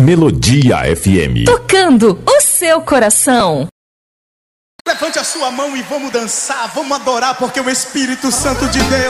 Melodia FM. Tocando o seu coração. Levante a sua mão e vamos dançar, vamos adorar, porque o Espírito Santo de Deus